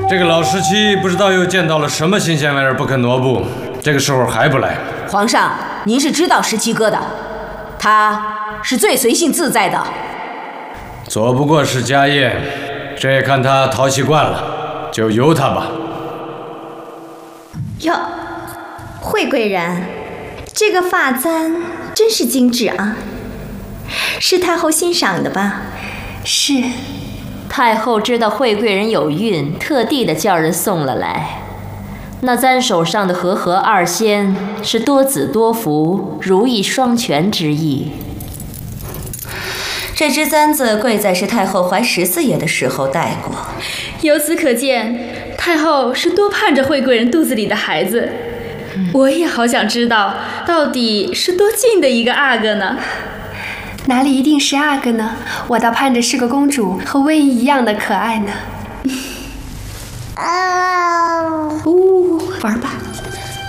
这个老17不知道又见到了什么新鲜玩意儿，不肯挪步，这个时候还不来。 皇上，您是知道17哥的，他是最随性自在的。 左不过是家业，这也看他淘气惯了，就由他吧。 哟，惠贵人，这个发簪真是精致啊，是太后欣赏的吧？ 是。 太后知道惠贵人有孕，特地的叫人送了来。那簪手上的和合二仙是多子多福、如意双全之意。 这只簪子贵在是太后怀14爷的时候戴过。 由此可见，太后是多盼着惠贵人肚子里的孩子。我也好想知道，到底是多近的一个阿哥呢？ 哪里一定是阿哥呢？我倒盼着是个公主，和温宜一样的可爱呢。 玩吧。